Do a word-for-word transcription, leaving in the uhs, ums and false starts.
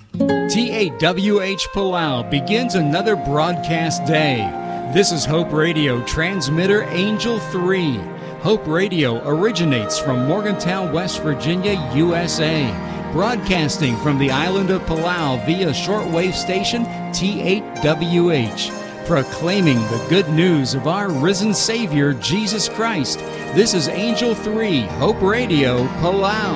T A W H Palau begins another broadcast day. This is Hope Radio transmitter Angel three. Hope Radio originates from Morgantown, West Virginia, U S A, broadcasting from the island of Palau via shortwave station T eight W H, proclaiming the good news of our risen Savior, Jesus Christ. This is Angel three, Hope Radio, Palau.